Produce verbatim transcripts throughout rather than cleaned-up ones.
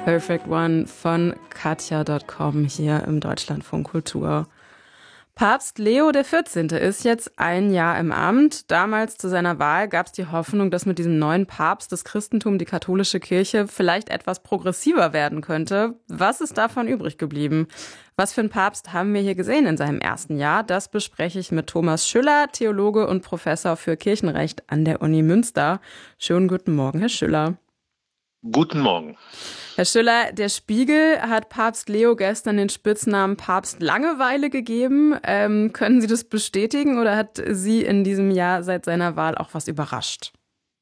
Perfect One von Katja Punkt com hier im Deutschlandfunk Kultur. Papst Leo der vierzehnte. ist jetzt ein Jahr im Amt. Damals zu seiner Wahl gab es die Hoffnung, dass mit diesem neuen Papst das Christentum, die katholische Kirche, vielleicht etwas progressiver werden könnte. Was ist davon übrig geblieben? Was für einen Papst haben wir hier gesehen in seinem ersten Jahr? Das bespreche ich mit Thomas Schüller, Theologe und Professor für Kirchenrecht an der Uni Münster. Schönen guten Morgen, Herr Schüller. Guten Morgen. Herr Schüller, der Spiegel hat Papst Leo gestern den Spitznamen Papst Langeweile gegeben. Ähm, können Sie das bestätigen oder hat Sie in diesem Jahr seit seiner Wahl auch was überrascht?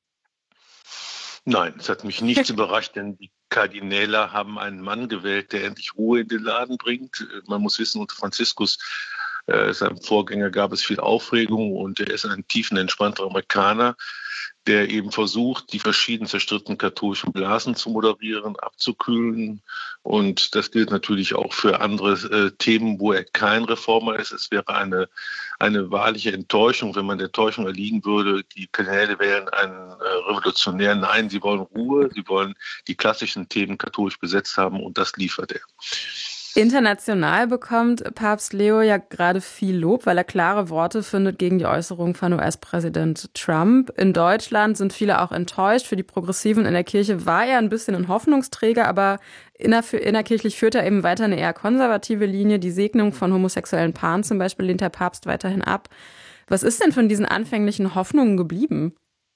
Nein, es hat mich nichts überrascht, denn die Kardinäle haben einen Mann gewählt, der endlich Ruhe in den Laden bringt. Man muss wissen, unter Franziskus, äh, seinem Vorgänger, gab es viel Aufregung und er ist ein tiefenentspannter Amerikaner, der eben versucht, die verschiedenen zerstrittenen katholischen Blasen zu moderieren, abzukühlen. Und das gilt natürlich auch für andere äh, Themen, wo er kein Reformer ist. Es wäre eine, eine wahrliche Enttäuschung, wenn man der Täuschung erliegen würde. Die Kardinäle wählen einen äh, Revolutionär. Nein, sie wollen Ruhe, sie wollen die klassischen Themen katholisch besetzt haben und das liefert er. International bekommt Papst Leo ja gerade viel Lob, weil er klare Worte findet gegen die Äußerungen von U S-Präsident Trump. In Deutschland sind viele auch enttäuscht. Für die Progressiven in der Kirche war er ein bisschen ein Hoffnungsträger, aber inner- innerkirchlich führt er eben weiter eine eher konservative Linie. Die Segnung von homosexuellen Paaren zum Beispiel lehnt der Papst weiterhin ab. Was ist denn von diesen anfänglichen Hoffnungen geblieben?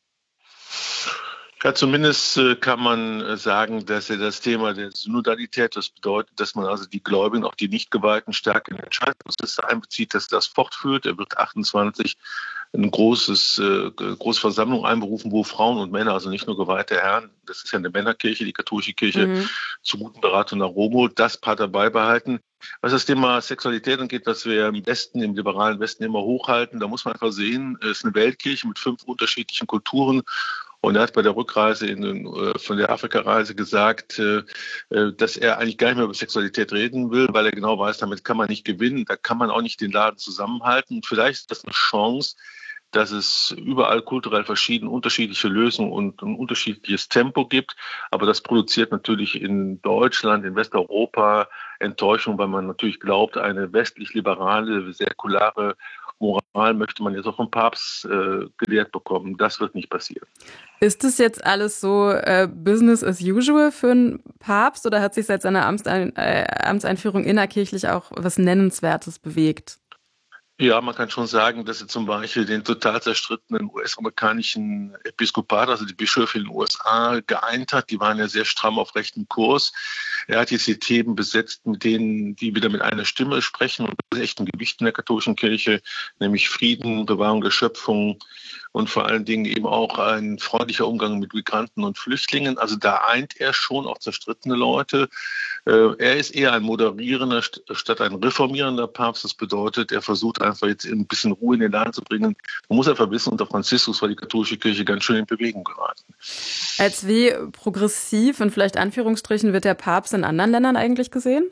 Ja, zumindest äh, kann man äh, sagen, dass er das Thema der Synodalität, das bedeutet, dass man also die Gläubigen, auch die Nichtgeweihten, stärker in den Entscheidungsprozess einbezieht, dass das fortführt. Er wird achtundzwanzig ein großes, äh, große Versammlung einberufen, wo Frauen und Männer, also nicht nur geweihte Herren, das ist ja eine Männerkirche, die katholische Kirche, mhm. zu guten Beratung nach Rom holt, das Pater beibehalten. Was das Thema Sexualität angeht, was wir im Westen, im liberalen Westen immer hochhalten, da muss man einfach sehen, es ist eine Weltkirche mit fünf unterschiedlichen Kulturen. Und er hat bei der Rückreise in den, äh, von der Afrikareise gesagt, äh, dass er eigentlich gar nicht mehr über Sexualität reden will, weil er genau weiß, damit kann man nicht gewinnen, da kann man auch nicht den Laden zusammenhalten. Und vielleicht ist das eine Chance, dass es überall kulturell verschieden unterschiedliche Lösungen und ein unterschiedliches Tempo gibt. Aber das produziert natürlich in Deutschland, in Westeuropa Enttäuschung, weil man natürlich glaubt, eine westlich-liberale, säkulare Moral möchte man jetzt auch vom Papst äh, gelehrt bekommen. Das wird nicht passieren. Ist das jetzt alles so äh, Business as usual für einen Papst oder hat sich seit seiner Amtsein- äh, Amtseinführung innerkirchlich auch was Nennenswertes bewegt? Ja, man kann schon sagen, dass er zum Beispiel den total zerstrittenen U S-amerikanischen Episkopat, also die Bischöfe in den U S A, geeint hat. Die waren ja sehr stramm auf rechtem Kurs. Er hat jetzt die Themen besetzt, mit denen die wieder mit einer Stimme sprechen und das ist echt ein Gewicht in der katholischen Kirche, nämlich Frieden, Bewahrung der Schöpfung und vor allen Dingen eben auch ein freundlicher Umgang mit Migranten und Flüchtlingen. Also da eint er schon auch zerstrittene Leute. Er ist eher ein moderierender statt ein reformierender Papst. Das bedeutet, er versucht einfach jetzt ein bisschen Ruhe in den Laden zu bringen. Man muss einfach wissen, unter Franziskus war die katholische Kirche ganz schön in Bewegung geraten. Als wie progressiv und vielleicht Anführungsstrichen wird der Papst in anderen Ländern eigentlich gesehen?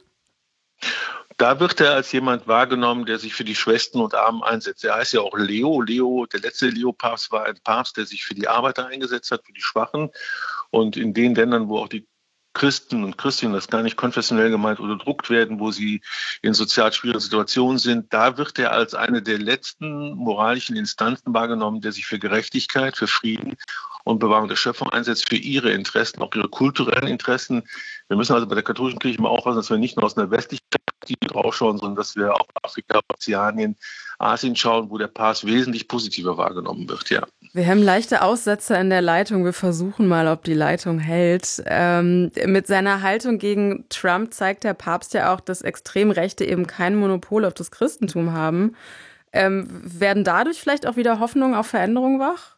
Da wird er als jemand wahrgenommen, der sich für die Schwächsten und Armen einsetzt. Er heißt ja auch Leo. Leo, der letzte Leo-Papst war ein Papst, der sich für die Arbeiter eingesetzt hat, für die Schwachen. Und in den Ländern, wo auch die Christen und Christinnen, das gar nicht konfessionell gemeint, unterdrückt werden, wo sie in sozial schwierigen Situationen sind, da wird er als eine der letzten moralischen Instanzen wahrgenommen, der sich für Gerechtigkeit, für Frieden und Bewahrung der Schöpfung einsetzt, für ihre Interessen, auch ihre kulturellen Interessen. Wir müssen also bei der katholischen Kirche mal aufpassen, dass wir nicht nur aus einer westlichen Perspektive draufschauen, sondern dass wir auf Afrika, Ozeanien, Asien schauen, wo der Papst wesentlich positiver wahrgenommen wird, ja. Wir haben leichte Aussetzer in der Leitung. Wir versuchen mal, ob die Leitung hält. Ähm, mit seiner Haltung gegen Trump zeigt der Papst ja auch, dass Extremrechte eben kein Monopol auf das Christentum haben. Ähm, werden dadurch vielleicht auch wieder Hoffnungen auf Veränderung wach?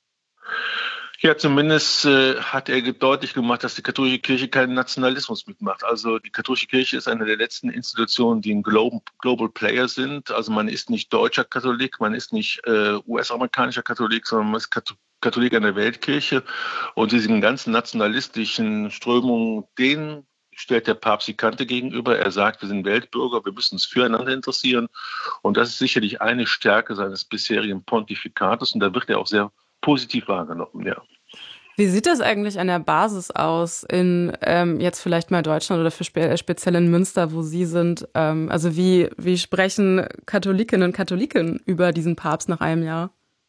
Ja, zumindest äh, hat er deutlich gemacht, dass die katholische Kirche keinen Nationalismus mitmacht. Also die katholische Kirche ist eine der letzten Institutionen, die ein Global, Global Player sind. Also man ist nicht deutscher Katholik, man ist nicht äh, U S-amerikanischer Katholik, sondern man ist Katholik an der Weltkirche. Und diesen ganzen nationalistischen Strömungen, denen stellt der Papst die Kante gegenüber. Er sagt, wir sind Weltbürger, wir müssen uns füreinander interessieren. Und das ist sicherlich eine Stärke seines bisherigen Pontifikates. Und da wird er auch sehr positiv wahrgenommen, ja. Wie sieht das eigentlich an der Basis aus in ähm, jetzt vielleicht mal Deutschland oder für spe speziell in Münster, wo Sie sind? Ähm, also wie, wie sprechen Katholikinnen und Katholiken über diesen Papst nach einem Jahr?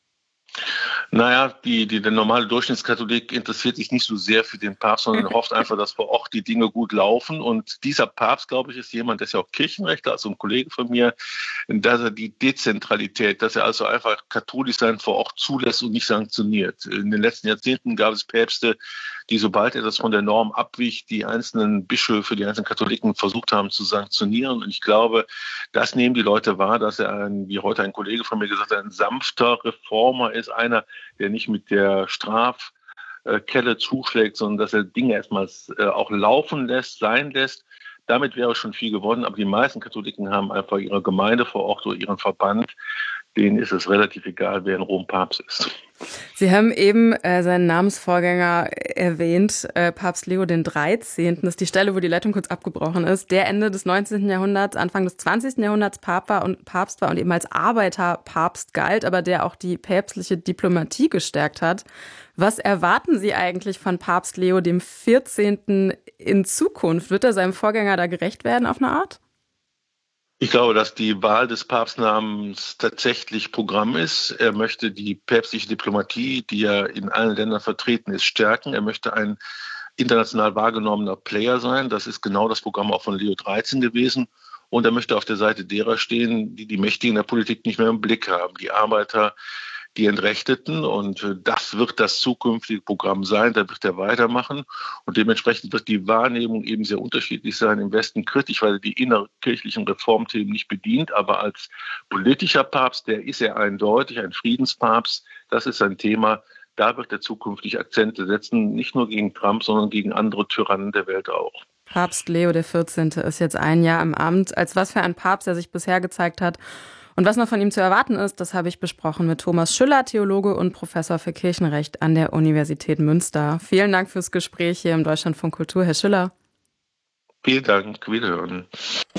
Naja, die, die, der normale Durchschnittskatholik interessiert sich nicht so sehr für den Papst, sondern hofft einfach, dass vor Ort die Dinge gut laufen. Und dieser Papst, glaube ich, ist jemand, der ist ja auch Kirchenrechtler, also ein Kollege von mir, dass er die Dezentralität, dass er also einfach katholisch sein vor Ort zulässt und nicht sanktioniert. In den letzten Jahrzehnten gab es Päpste, die, sobald er das von der Norm abwich, die einzelnen Bischöfe, die einzelnen Katholiken versucht haben zu sanktionieren. Und ich glaube, das nehmen die Leute wahr, dass er, ein, wie heute ein Kollege von mir gesagt hat, ein sanfter Reformer ist, einer, der nicht mit der Strafkelle zuschlägt, sondern dass er Dinge erstmal auch laufen lässt, sein lässt. Damit wäre schon viel gewonnen, aber die meisten Katholiken haben einfach ihre Gemeinde vor Ort oder ihren Verband. Denen ist es relativ egal, wer in Rom Papst ist. Sie haben eben äh, seinen Namensvorgänger erwähnt, äh, Papst Leo der dreizehnte. Das ist die Stelle, wo die Leitung kurz abgebrochen ist. Der Ende des neunzehnten Jahrhunderts, Anfang des zwanzigsten Jahrhunderts Papst war und Papst war und eben als Arbeiterpapst galt, aber der auch die päpstliche Diplomatie gestärkt hat. Was erwarten Sie eigentlich von Papst Leo dem vierzehnten in Zukunft? Wird er seinem Vorgänger da gerecht werden auf eine Art? Ich glaube, dass die Wahl des Papstnamens tatsächlich Programm ist. Er möchte die päpstliche Diplomatie, die ja in allen Ländern vertreten ist, stärken. Er möchte ein international wahrgenommener Player sein. Das ist genau das Programm auch von Leo der dreizehnte gewesen. Und er möchte auf der Seite derer stehen, die die Mächtigen der Politik nicht mehr im Blick haben. Die Arbeiter, die Entrechteten. Und das wird das zukünftige Programm sein. Da wird er weitermachen. Und dementsprechend wird die Wahrnehmung eben sehr unterschiedlich sein. Im Westen kritisch, weil er die innerkirchlichen Reformthemen nicht bedient. Aber als politischer Papst, der ist er eindeutig ein Friedenspapst. Das ist ein Thema. Da wird er zukünftig Akzente setzen. Nicht nur gegen Trump, sondern gegen andere Tyrannen der Welt auch. Papst Leo der vierzehnte ist jetzt ein Jahr im Amt. Als was für ein Papst er sich bisher gezeigt hat und was noch von ihm zu erwarten ist, das habe ich besprochen mit Thomas Schüller, Theologe und Professor für Kirchenrecht an der Universität Münster. Vielen Dank fürs Gespräch hier im Deutschlandfunk Kultur, Herr Schüller. Vielen Dank. Wiederhören.